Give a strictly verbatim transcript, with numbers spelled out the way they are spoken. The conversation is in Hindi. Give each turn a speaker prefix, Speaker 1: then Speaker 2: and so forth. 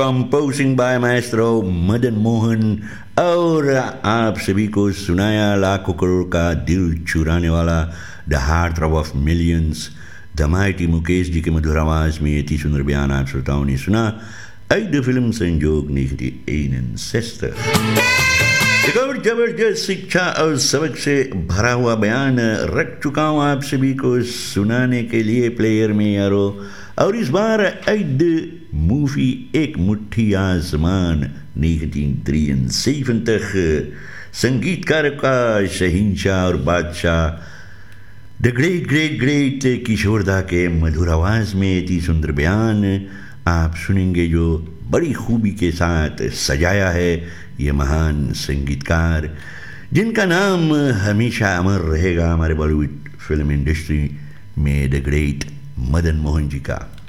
Speaker 1: Composing bye Maestro Madan Mohan और आप सभी को सुनाया लाखों करोड़ का दिल चुराने वाला the heart throb of millions the mighty Mukesh ji के मधुर आवाज में इतनी सुंदर बयान आप श्रोताओं ने सुना। Uit फिल्म संयोग निगहत्तरएनसestig। एक और जबरदस्त शिक्षा और सबक से भरा हुआ बयान रख चुका हूँ आप सभी को सुनाने के लिए प्लेयर में यारो। और इस बार uit मूवी एक मुट्ठी आसमान negentienzeventig संगीतकार का शहींशाह और बादशाह द ग्रेट ग्रेट ग्रेट किशोरदा के मधुर आवाज में इतनी सुंदर बयान आप सुनेंगे जो बड़ी खूबी के साथ सजाया है ये महान संगीतकार जिनका नाम हमेशा अमर रहेगा हमारे बॉलीवुड फिल्म इंडस्ट्री में द ग्रेट मदन मोहन जी का।